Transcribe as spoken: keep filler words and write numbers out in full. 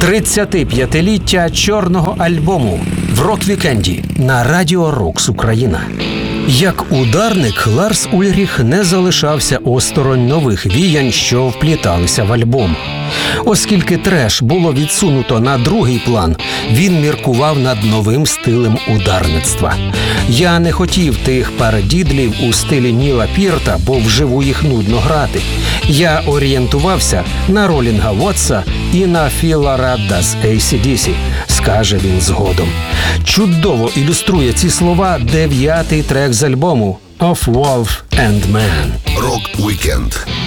тридцятип'ятиліття чорного альбому в рок-вікенді на Радіо Рокс Україна. Як ударник, Ларс Ульріх не залишався осторонь нових віянь, що впліталися в альбом. Оскільки треш було відсунуто на другий план, він міркував над новим стилем ударництва. Я не хотів тих парадідлів у стилі Ніла Пірта, бо вживу їх нудно грати. Я орієнтувався на Ролінга Вотса і на Філа Радда з ей сі ді сі, скаже він згодом. Чудово ілюструє ці слова дев'ятий трек з альбому «Of Wolf and Man». Рок-вікенд